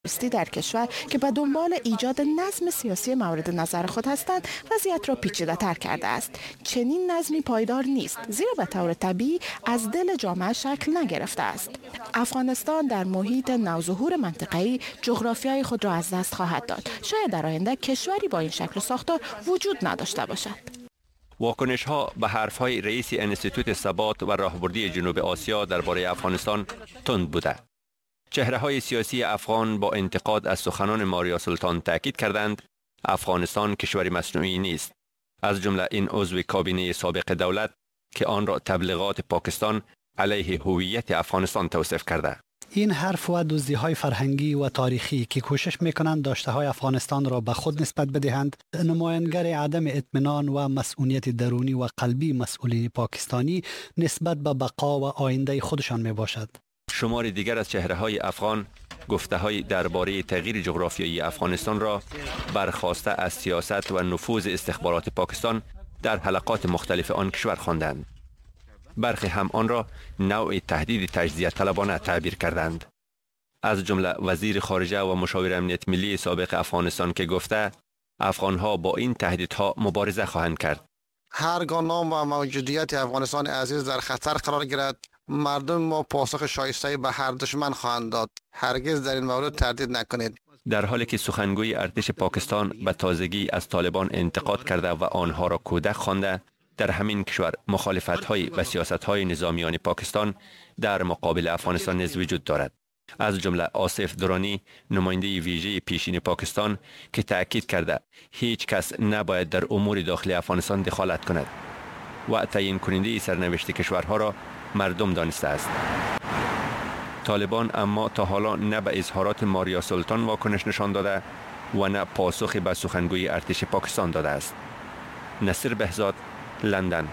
در کشور که به دنبال ایجاد نظم سیاسی مورد نظر خود هستند وضعیت را پیچیده تر کرده است. چنین نظمی پایدار نیست زیرا به طور طبیعی از دل جامعه شکل نگرفته است. افغانستان در محیط نوظهور منطقه‌ای جغرافیای خود را از دست خواهد داد. شاید در آینده کشوری با این شکل و ساختار وجود نداشته باشد. واکنش ها به حرف های رئیس انستیتوت ثبات و راهبردی جنوب آسیا درباره افغانستان تند بوده. چهره های سیاسی افغان با انتقاد از سخنان ماریا سلطان تاکید کردند افغانستان کشوری مصنوعی نیست. از جمله این عضو کابینه سابق دولت که آن را تبلیغات پاکستان علیه هویت افغانستان توصیف کرده. این حرف و دزدی‌های فرهنگی و تاریخی که کوشش می‌کنند داشته‌های افغانستان را به خود نسبت بدهند، نمایانگر عدم اطمینان و مسئولیت درونی و قلبی مسئولین پاکستانی نسبت به بقا و آینده خودشان میباشد. شمار دیگر از چهره‌های افغان گفته‌های درباره تغییر جغرافیایی افغانستان را برخواسته از سیاست و نفوذ استخبارات پاکستان در حلقات مختلف آن کشور خواندند. برخی هم آن را نوع تهدید تجزیه طلبانه تعبیر کردند. از جمله وزیر خارجه و مشاور امنیت ملی سابق افغانستان که گفته افغانها با این تهدیدها مبارزه خواهند کرد. هرگاه نام و موجودیت افغانستان عزیز در خطر قرار گیرد، مردم ما پاسخ شایسته به هر دشمن خواهند داد. هرگز در این مورد تردید نکنید. در حالی که سخنگوی ارتش پاکستان به تازگی از طالبان انتقاد کرده و آنها را کودک خوانده، در همین کشور مخالفت‌های و سیاست‌های نظامیان پاکستان در مقابل افغانستان نیز وجود دارد. از جمله آصف درانی، نماینده ویژه پیشین پاکستان که تأکید کرده هیچ کس نباید در امور داخلی افغانستان دخالت کند و تعیین کننده سرنوشت کشورها را مردم دانسته است. طالبان اما تا حالا نه به اظهارات ماریا سلطان واکنش نشان داده و نه پاسخ به سخنگوی ارتش پاکستان داده است. نصیر بهزاد، لندن.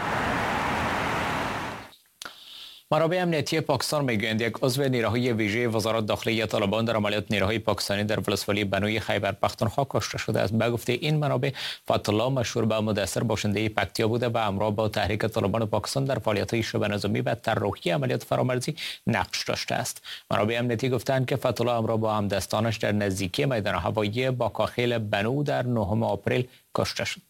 منابع امنیتی پاکستان میگویند یک عضو نیروهای ویژه وزارت داخلی طالبان در عملیات نیروهای پاکستانی در ولسوالی بنوی خیبر پختونخوا کشته شده است. به گفته این منابع، فتح‌الله مشهور به مدثر باشنده پکتیا بوده و همراه با تحریک طالبان پاکستان در فعالیت‌های شبه نظامی و طراحی عملیات فرامرزی نقش داشته است. منابع امنیتی گفتند که فتح‌الله همراه با همدستانش در نزدیکی میدان هوایی باکاخیل بنو در 9 آپریل کشته شد.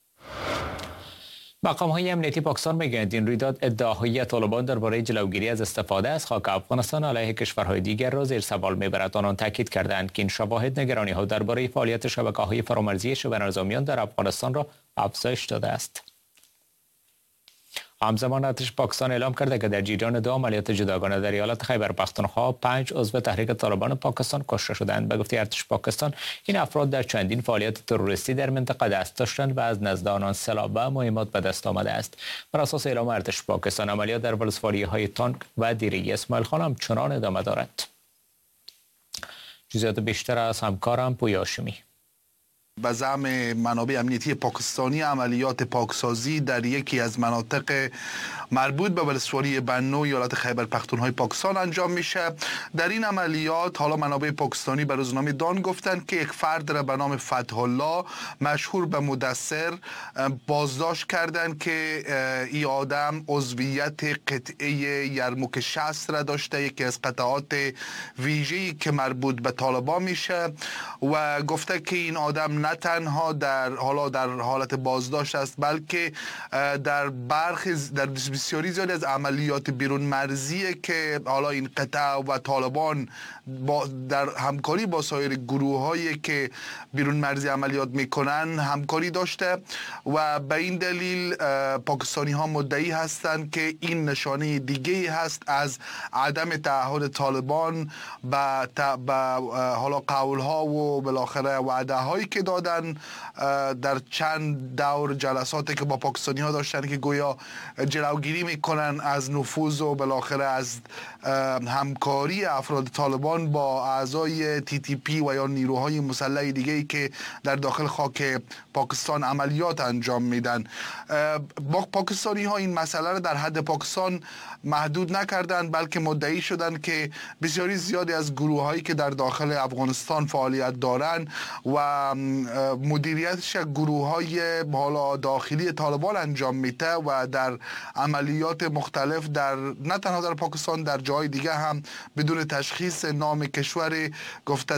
مقام‌های امنیتی پاکستان میگویند این رویداد ادعاهای طالبان درباره جلوگیری از استفاده از خاک افغانستان علیه کشورهای دیگر را زیر سوال میبرد. آنان تاکید کردند که این شواهد نگرانی‌ها درباره فعالیت شبکه‌های فرامرزی شبه نظامیان در افغانستان را افزایش داده است. همزمان ارتش پاکستان اعلام کرده که در جریان 2 عملیات جداگانه در ایالت خیبر پختونخوا 5 عضو تحریک طالبان پاکستان کشته شدند. به گفته ارتش پاکستان، این افراد در چندین فعالیت تروریستی در منطقه دست داشتند و از نزد آنان سلاح و مهمات به دست آمده است. بر اساس اعلام ارتش پاکستان، عملیات در ولسوالی‌های تانک و دیره اسماعیل خان همچنان ادامه دارد. جزئیات بیشتر از همکارم پویا هاشمی. به زعم منابع امنیتی پاکستانی، عملیات پاکسازی در یکی از مناطق مربوط به ولسوالی بنو ایالت خیبر پختونخوا پاکستان انجام میشه. در این عملیات حالا منابع پاکستانی به روزنامه دان گفتند که یک فرد را به نام فتح‌الله مشهور به مدثر بازداشت کردند که این آدم عضویت قطعه یرموک 60 را داشته، یکی از قطعات ویژه‌ای که مربوط به طالبان میشه و گفته که این آدم نه تنها در حالت بازداشت است، بلکه در بسیاری زیادی از عملیات بیرون مرزی که حالا این قطعه و طالبان در همکاری با سایر گروه هایی که بیرون مرزی عملیات میکنن همکاری داشته و به این دلیل پاکستانی ها مدعی هستند که این نشانه دیگه هست از عدم تعهد طالبان به حالا قول ها و بالاخره وعده هایی که دادن در چند دور جلساتی که با پاکستانی ها داشتن که گویا جلوگیری میکنن از نفوذ و بالاخره از همکاری افراد طالبان با اعضای TTP و یا نیروهای مسلح دیگه‌ای که در داخل خاک پاکستان عملیات انجام میدن. پاکستانی ها این مسئله را در حد پاکستان محدود نکردند، بلکه مدعی شدند که بسیاری زیادی از گروه هایی که در داخل افغانستان فعالیت دارند و مدیریتش گروه های بالا داخلی طالبان انجام میده و در عملیات مختلف در نه تنها در پاکستان در جای دیگه هم بدون تشخیص نام کشور گفته